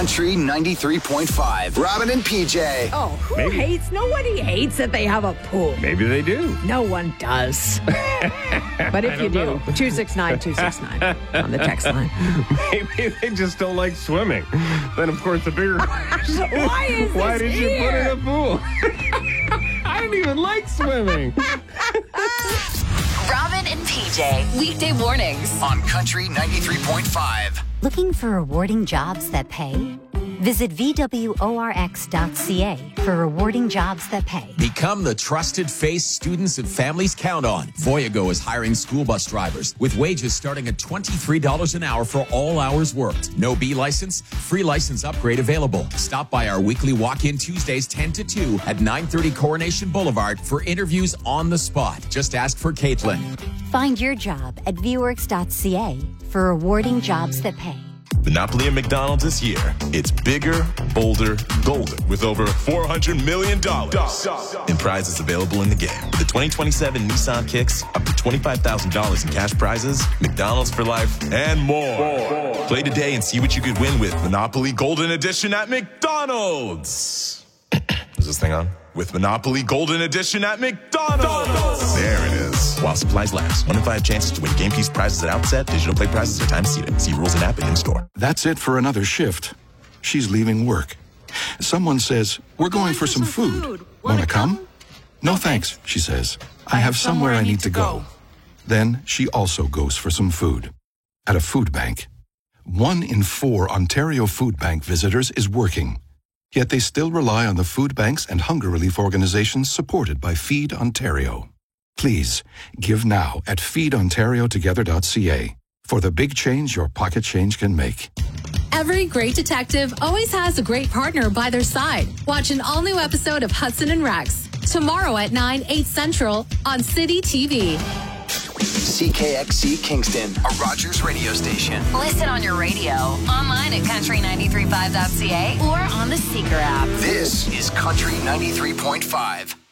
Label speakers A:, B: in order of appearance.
A: Country 93.5. Robin and PJ.
B: Oh, who hates? Nobody hates that they have a pool.
C: Maybe they do.
B: No one does. But if you do, 269-269 on the text line.
C: Maybe they just don't like swimming. Then, of course, the bigger question
B: So why
C: did you put in a pool? I don't even like swimming.
D: Robin and PJ, weekday mornings
A: On Country 93.5.
E: Looking for rewarding jobs that pay? Visit VWORX.ca for rewarding jobs that pay.
F: Become the trusted face students and families count on. Voyago is hiring school bus drivers with wages starting at $23 an hour for all hours worked. No B license, free license upgrade available. Stop by our weekly walk-in Tuesdays 10 to 2 at 930 Coronation Boulevard for interviews on the spot. Just ask for Caitlin.
E: Find your job at VWorks.ca for rewarding jobs that pay.
G: Monopoly at McDonald's this year. It's bigger, bolder, golden with over $400 million in prizes available in the game. With the 2027 Nissan Kicks, up to $25,000 in cash prizes, McDonald's for life, and more. Play today and see what you could win with Monopoly Golden Edition at McDonald's. Is this thing on? With Monopoly Golden Edition at McDonald's. There it is. While supplies last. 1 in 5 chances to win game piece prizes at outset. Digital play prizes are time seated. See rules and app and in-store.
H: That's it for another shift. She's leaving work. Someone says, we're going for some food. Wanna come? No thanks, she says. I have somewhere I need to go. Then she also goes for some food. At a food bank. 1 in 4 Ontario Food Bank visitors is working. Yet they still rely on the food banks and hunger relief organizations supported by Feed Ontario. Please, give now at feedontariotogether.ca for the big change your pocket change can make.
I: Every great detective always has a great partner by their side. Watch an all-new episode of Hudson and Rex tomorrow at 9, 8 Central on City TV.
A: CKXC Kingston, a Rogers radio station.
D: Listen on your radio, online at country935.ca, or on the Seeker app.
A: This is Country 93.5.